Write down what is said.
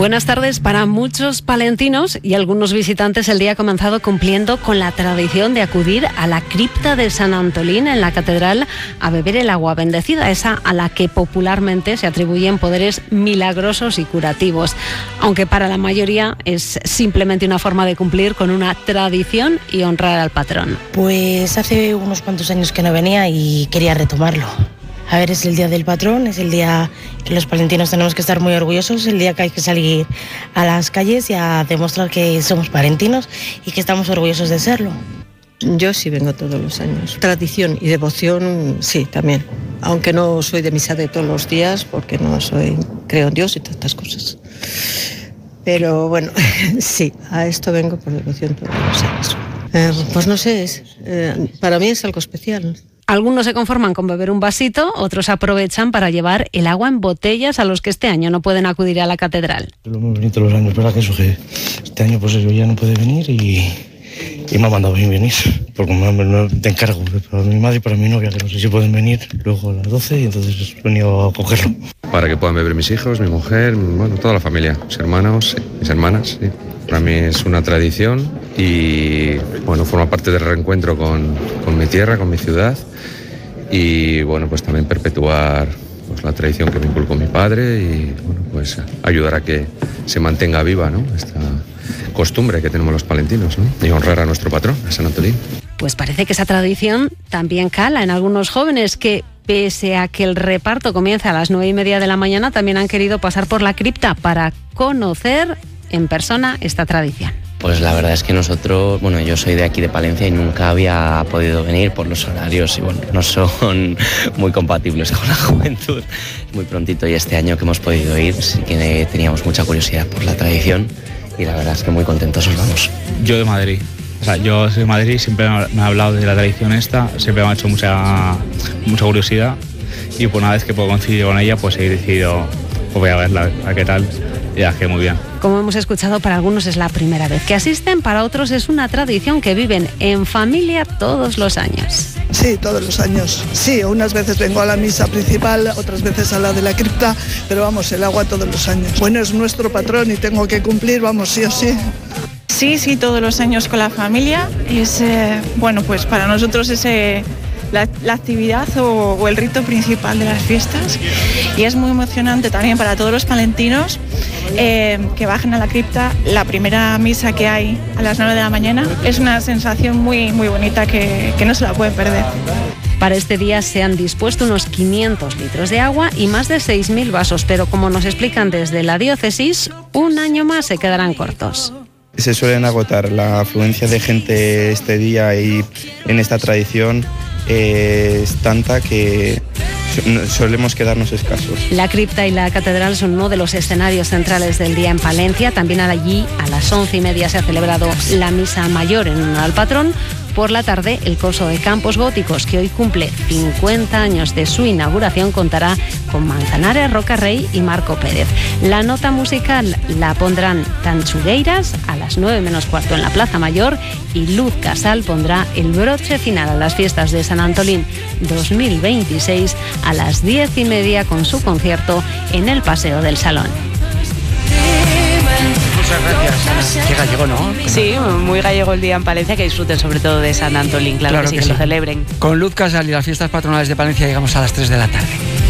Buenas tardes. Para muchos palentinos y algunos visitantes, el día ha comenzado cumpliendo con la tradición de acudir a la cripta de San Antolín en la catedral a beber el agua bendecida, esa a la que popularmente se atribuyen poderes milagrosos y curativos, aunque para la mayoría es simplemente una forma de cumplir con una tradición y honrar al patrón. Pues hace unos cuantos años que no venía y quería retomarlo. A ver, es el día del patrón, es el día que los palentinos tenemos que estar muy orgullosos, el día que hay que salir a las calles y a demostrar que somos palentinos y que estamos orgullosos de serlo. Yo sí vengo todos los años. Tradición y devoción, sí, también. Aunque no soy de misa de todos los días, porque creo en Dios y todas estas cosas. Pero bueno, sí, a esto vengo por devoción todos los años. Pues no sé, para mí es algo especial. Algunos se conforman con beber un vasito, otros aprovechan para llevar el agua en botellas a los que este año no pueden acudir a la catedral. Lo hemos venido todos los años, pero que este año pues yo ya no puede venir y me ha mandado a mí venir, porque me te encargo para mi madre y para mi novia, que no sé si pueden venir luego a las 12 y entonces he venido a cogerlo. Para que puedan beber mis hijos, mi mujer, bueno, toda la familia, mis hermanos, mis hermanas, sí. Para mí es una tradición y bueno, forma parte del reencuentro con mi tierra, con mi ciudad y bueno, pues también perpetuar pues, la tradición que me inculcó mi padre y bueno, pues ayudar a que se mantenga viva, ¿no?, esta costumbre que tenemos los palentinos, ¿no?, y honrar a nuestro patrón, a San Antolín. Pues parece que esa tradición también cala en algunos jóvenes que, pese a que el reparto comienza a las 9:30 de la mañana, también han querido pasar por la cripta para conocer en persona esta tradición. Pues la verdad es que nosotros, bueno, yo soy de aquí de Palencia y nunca había podido venir por los horarios y bueno, no son muy compatibles con la juventud. Muy prontito y este año que hemos podido ir sí que teníamos mucha curiosidad por la tradición y la verdad es que muy contentos os vamos. Yo de Madrid. O sea, yo soy de Madrid, siempre me ha hablado de la tradición esta, siempre me ha hecho mucha curiosidad y pues una vez que puedo coincidir con ella, pues he decidido, pues voy a verla, a qué tal, y ya que muy bien. Como hemos escuchado, para algunos es la primera vez que asisten, para otros es una tradición que viven en familia todos los años. Sí, todos los años. Sí, unas veces vengo a la misa principal, otras veces a la de la cripta, pero vamos, el agua todos los años. Bueno, es nuestro patrón y tengo que cumplir, vamos, sí o sí. Sí, todos los años con la familia. Es, bueno, pues para nosotros es la actividad o el rito principal de las fiestas y es muy emocionante también para todos los palentinos que bajen a la cripta. La primera misa que hay a las 9 de la mañana es una sensación muy, muy bonita que no se la pueden perder. Para este día se han dispuesto unos 500 litros de agua y más de 6.000 vasos, pero como nos explican desde la diócesis, un año más se quedarán cortos. Se suelen agotar, la afluencia de gente este día y en esta tradición es tanta que solemos quedarnos escasos. La cripta y la catedral son uno de los escenarios centrales del día en Palencia. También allí a las 11:30 se ha celebrado la misa mayor en honor al patrón. Por la tarde, el Corso de Campos Góticos, que hoy cumple 50 años de su inauguración, contará con Manzanares, Roca Rey y Marco Pérez. La nota musical la pondrán Tanchugueiras a las 9:15 en la Plaza Mayor y Luz Casal pondrá el broche final a las fiestas de San Antolín 2026 a las 10:30 con su concierto en el Paseo del Salón. Muchas gracias, Ana. Qué gallego, ¿no? Sí, muy gallego el día en Palencia, que disfruten sobre todo de San Antolín, claro que sí, que lo celebren. Con Luz Casal y las fiestas patronales de Palencia llegamos a las 3 de la tarde.